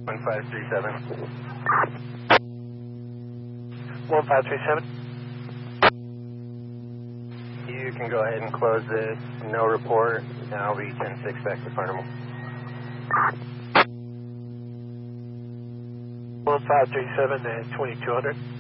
1537. 1537. You can go ahead and close this. No report. Now I'll be 10-6 back to Carnival. 1537 and 2200.